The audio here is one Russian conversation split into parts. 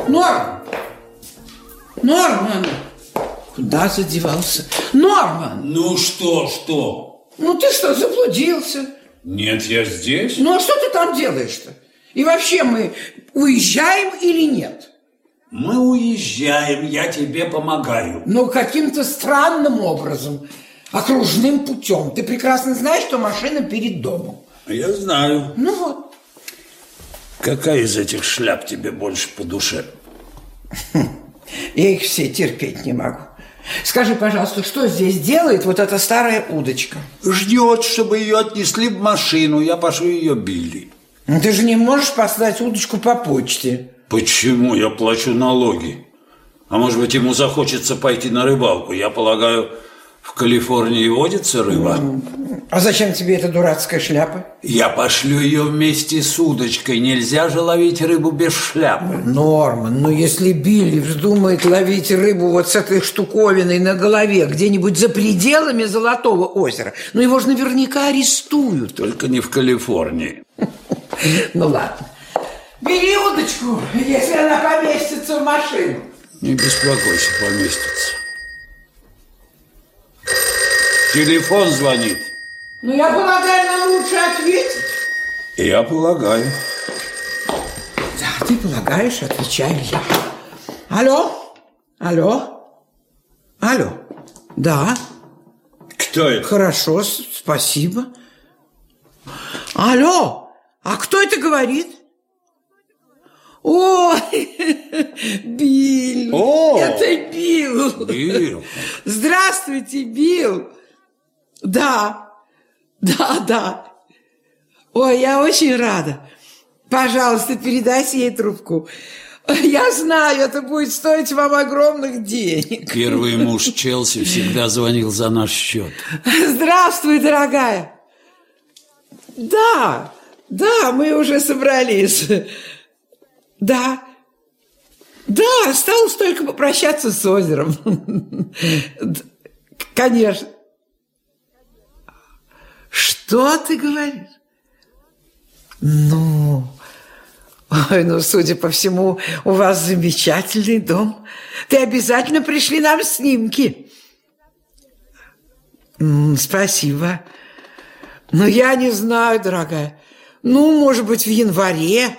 Норман! Норман! Куда задевался? Норман! Ну что? Ну ты что, заблудился? Нет, я здесь. Ну а что ты там делаешь-то? И вообще мы уезжаем или нет? Мы уезжаем, я тебе помогаю. Но каким-то странным образом, окружным путем. Ты прекрасно знаешь, что машина перед домом. Я знаю. Ну вот. Какая из этих шляп тебе больше по душе? Я их все терпеть не могу. Скажи, пожалуйста, что здесь делает вот эта старая удочка? Ждет, чтобы ее отнесли в машину. Я пошлю ее Билли. Ну, ты же не можешь послать удочку по почте. Почему? Я плачу налоги. А может быть, ему захочется пойти на рыбалку. Я полагаю, в Калифорнии водится рыба. А зачем тебе эта дурацкая шляпа? Я пошлю ее вместе с удочкой. Нельзя же ловить рыбу без шляпы. Норман, ну если Билли вздумает ловить рыбу вот с этой штуковиной на голове где-нибудь за пределами Золотого озера, ну его же наверняка арестуют. Только не в Калифорнии. Ну ладно. Бери удочку, если она поместится в машину. Не беспокойся, поместится. Телефон звонит. Ну, я полагаю, нам лучше ответить. Я полагаю. Да, ты полагаешь, отвечаю я. Алло? Да. Кто это? Хорошо, спасибо. Алло, а кто это говорит? Ой, Билл. Это Билл. Здравствуйте, Билл. Да. Ой, я очень рада. Пожалуйста, передайте ей трубку. Я знаю, это будет стоить вам огромных денег. Первый муж Челси всегда звонил за наш счет. Здравствуй, дорогая. Да, мы уже собрались. Да, осталось только попрощаться с озером. Конечно. Что ты говоришь? Ну, судя по всему, у вас замечательный дом. Ты обязательно пришли нам снимки. Спасибо. Но я не знаю, дорогая. Может быть, в январе.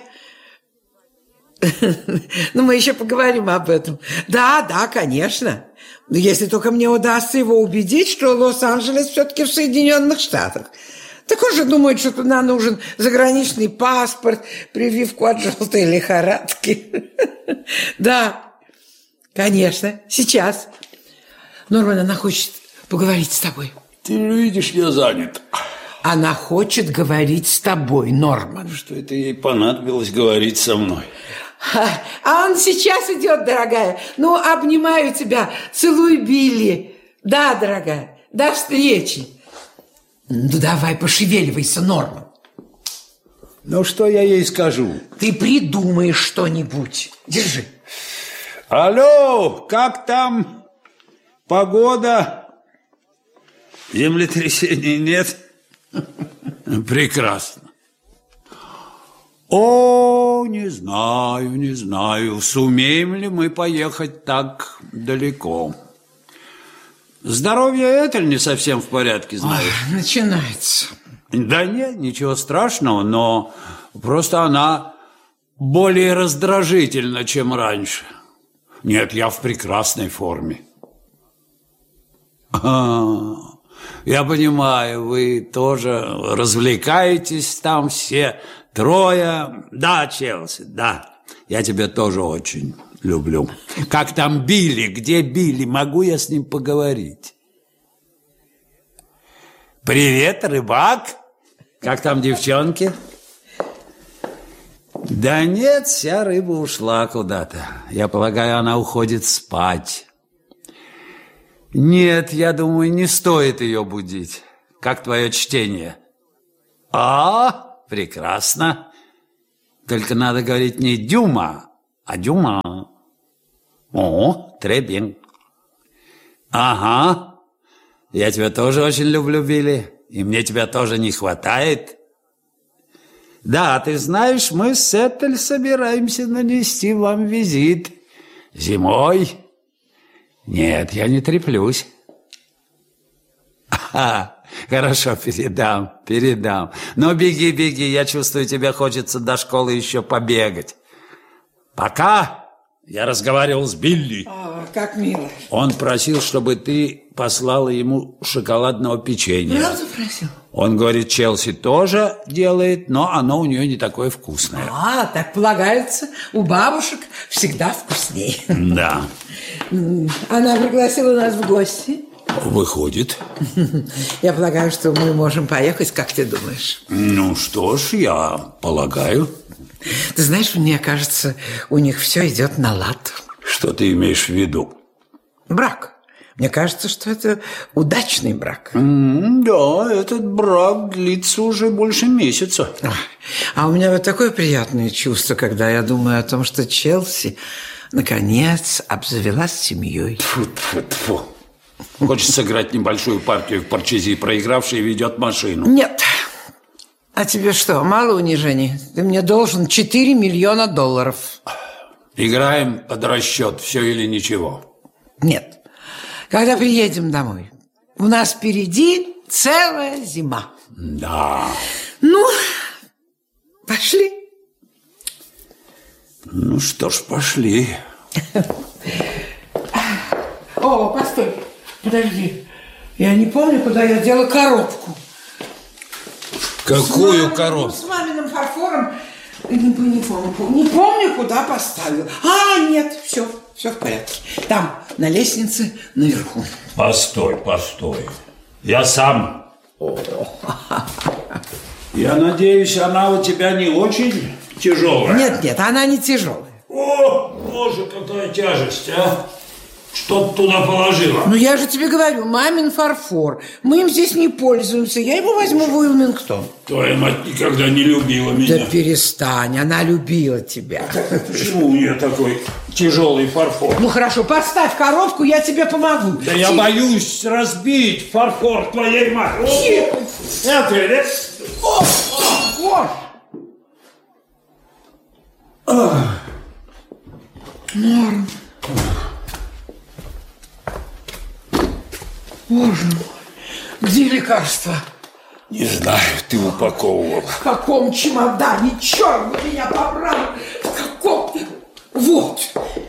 Мы еще поговорим об этом. Да, конечно. Но если только мне удастся его убедить, что Лос-Анджелес все-таки в Соединенных Штатах. Так он же думает, что туда нужен заграничный паспорт, прививку от желтой лихорадки. Да, конечно, сейчас. Норман, она хочет поговорить с тобой. Ты видишь, я занят. Она хочет говорить с тобой, Норман. Что это ей понадобилось говорить со мной? А он сейчас идет, дорогая. Обнимаю тебя, целую Билли. Да, дорогая, до встречи. Давай, пошевеливайся, Норман. Что я ей скажу? Ты придумаешь что-нибудь. Держи. Алло, как там погода? Землетрясений нет? Прекрасно. Не знаю, сумеем ли мы поехать так далеко. Здоровье Этель не совсем в порядке, знаешь. Начинается. Да нет, ничего страшного, но просто она более раздражительна, чем раньше. Нет, я в прекрасной форме. Я понимаю, вы тоже развлекаетесь там все трое. Да, Челси, да. Я тебя тоже очень люблю. Как там Билли? Где Билли? Могу я с ним поговорить? Привет, рыбак. Как там девчонки? Да нет, вся рыба ушла куда-то. Я полагаю, она уходит спать. Нет, я думаю, не стоит ее будить. Как твое чтение? Прекрасно. Только надо говорить не Дюма, а Дюма. Très bien. Ага. Я тебя тоже очень люблю, Билли. И мне тебя тоже не хватает. Да, ты знаешь, мы с Этель собираемся нанести вам визит. Зимой. Нет, я не треплюсь. Хорошо, передам. Но беги, я чувствую, тебе хочется до школы еще побегать. Пока. Я разговаривал с Билли. Как мило. Он просил, чтобы ты послала ему шоколадного печенья. Правда просил? Он говорит, Челси тоже делает, но оно у нее не такое вкусное. Так полагается, у бабушек всегда вкуснее. Да. Она пригласила нас в гости. Выходит. Я полагаю, что мы можем поехать, как ты думаешь? Ну что ж, я полагаю. Ты знаешь, мне кажется, у них все идет на лад. Что ты имеешь в виду? Брак. Мне кажется, что это удачный брак. Да, этот брак длится уже больше месяца. А у меня вот такое приятное чувство, когда я думаю о том, что Челси наконец обзавелась семьей. Тьфу. Хочет сыграть небольшую партию в парчези, проигравший ведет машину. Нет. А тебе что, мало унижений? Ты мне должен $4 миллиона. Играем под расчет, все или ничего. Нет. Когда приедем домой, у нас впереди целая зима. Да. Ну, пошли. Ну что ж, пошли. О, постой. Подожди. Я не помню, куда я дела коробку. Какую коробку? С маминым фарфором. Не помню, куда поставил. Нет, все в порядке. Там, на лестнице, наверху. Постой. Я сам. Я надеюсь, она у тебя не очень тяжелая? Нет, она не тяжелая. О, боже, какая тяжесть, а! Что ты туда положила? Ну, я же тебе говорю, мамин фарфор. Мы им здесь не пользуемся. Я его возьму в Уилмингтон. Твоя мать никогда не любила меня. Да перестань, она любила тебя. Почему у нее такой тяжелый фарфор? Ну, хорошо, поставь коробку, я тебе помогу. Да я боюсь разбить фарфор твоей матери. Боже! Норм. Боже мой, где лекарства? Не знаю, ты упаковывал. В каком чемодане? Черт бы меня побрал! В каком? Вот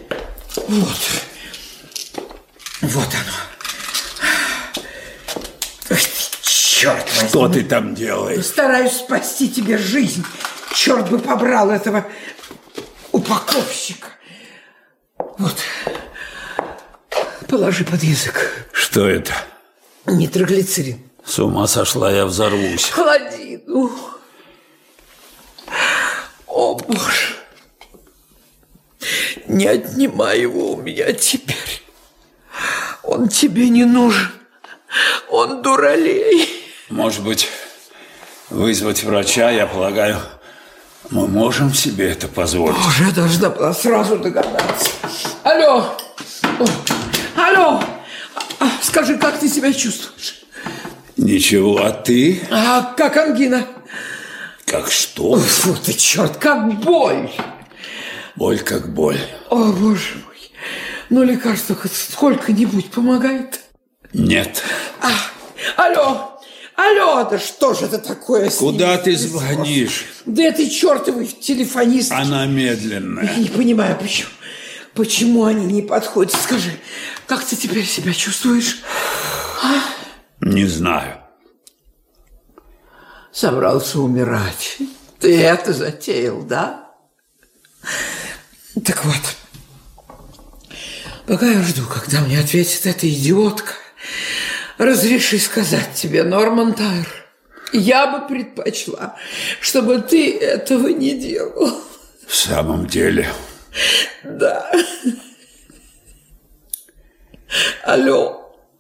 оно. Ах ты, черт возьми. Что ты там делаешь? Стараюсь спасти тебе жизнь. Черт бы побрал этого упаковщика. Вот. Положи под язык. Что это? Нитроглицерин. С ума сошла, я взорвусь. Клади, ну. О, Боже. Не отнимай его у меня теперь. Он тебе не нужен. Он дуралей. Может быть, вызвать врача, я полагаю, мы можем себе это позволить. Боже, я должна была сразу догадаться. Алло. Алло. Скажи, как ты себя чувствуешь? Ничего, а ты? Как ангина? Как что? Фу ты, черт, как боль. Боль как боль. О, Боже мой. Ну, лекарство хоть сколько-нибудь помогает? Нет. Алло, да что же это такое? Куда ты звонишь? Да этой чертовой телефонистки. Она медленная. Я не понимаю, почему они не подходят. Скажи, как ты теперь себя чувствуешь? Не знаю. Собрался умирать. Ты это затеял, да? Так вот, пока я жду, когда мне ответит эта идиотка, разреши сказать тебе, Норман Тайр, я бы предпочла, чтобы ты этого не делал. В самом деле? Да. Алло.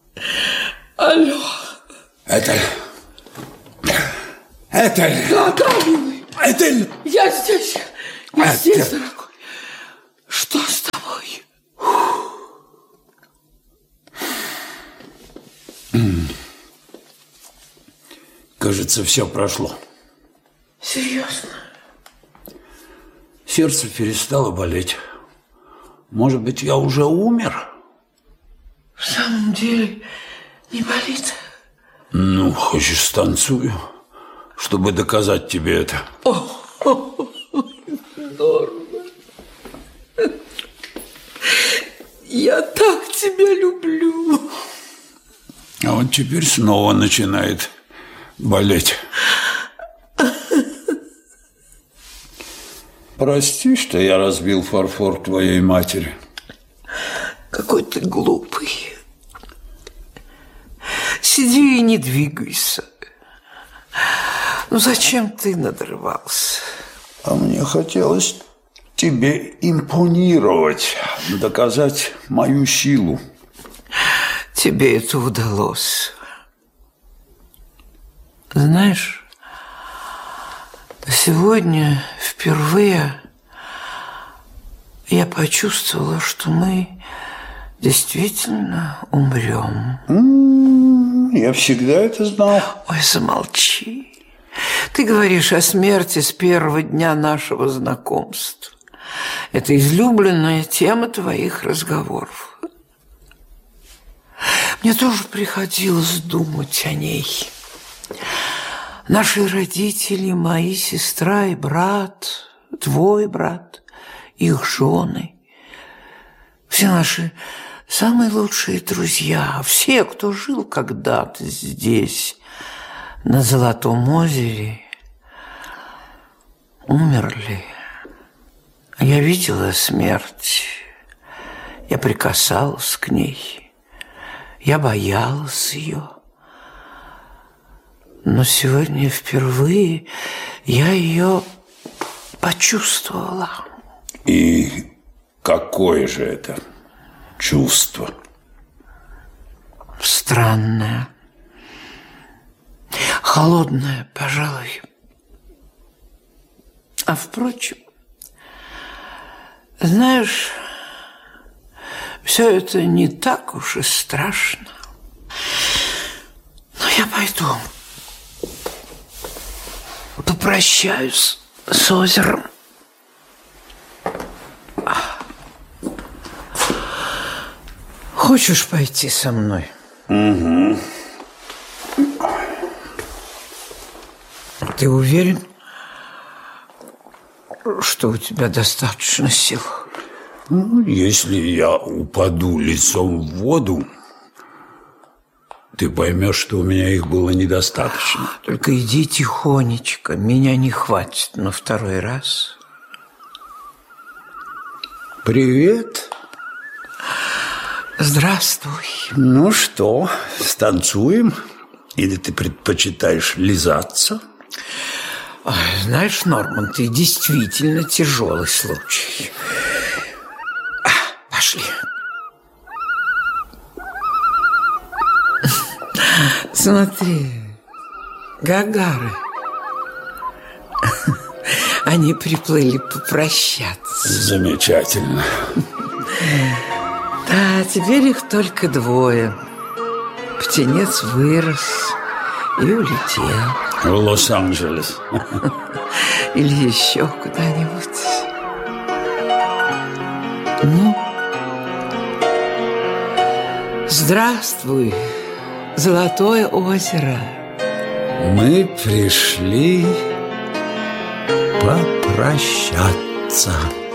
Этель. Да, милый. Этель. Я здесь, дорогой. Что с тобой? Кажется, все прошло. Серьезно? сердце перестало болеть. Может быть, я уже умер? В самом деле не болит? Ну, хочешь, станцую, чтобы доказать тебе это. Норма. Я так тебя люблю. А вот теперь снова начинает болеть. Прости, что я разбил фарфор твоей матери. Какой ты глупый. Сиди и не двигайся. Ну зачем ты надрывался? А мне хотелось тебе импонировать, доказать мою силу. Тебе это удалось. Знаешь, сегодня впервые я почувствовала, что мы действительно умрем. Я всегда это знал. Ой, замолчи. Ты говоришь о смерти с первого дня нашего знакомства. Это излюбленная тема твоих разговоров. Мне тоже приходилось думать о ней. Наши родители, мои сестра и брат, твой брат, их жены, все наши самые лучшие друзья, все, кто жил когда-то здесь, на Золотом озере, умерли. Я видела смерть, я прикасалась к ней, я боялась ее. Но сегодня впервые я ее почувствовала. И какое же это чувство? Странное. Холодное, пожалуй. А впрочем, знаешь, все это не так уж и страшно. Но я пойду попрощаюсь с озером. Хочешь пойти со мной? Угу. Ты уверен, что у тебя достаточно сил? Ну, если я упаду лицом в воду, ты поймешь, что у меня их было недостаточно. Только иди тихонечко, меня не хватит на второй раз. Привет. Здравствуй. Ну что, станцуем? Или ты предпочитаешь лизаться? Знаешь, Норман, ты действительно тяжелый случай. Пошли. Смотри, гагары. Они приплыли попрощаться. Замечательно. Да, теперь их только двое. Птенец вырос и улетел. В Лос-Анджелес. Или еще куда-нибудь. Ну, здравствуй, Золотое озеро. Мы пришли попрощаться.